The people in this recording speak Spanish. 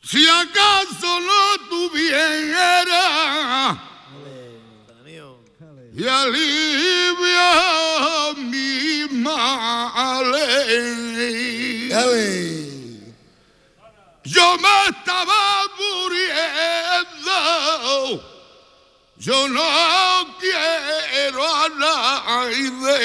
Si acaso no tuviera y alivia mi males. Yo me estaba muriendo, yo no quiero a nadie.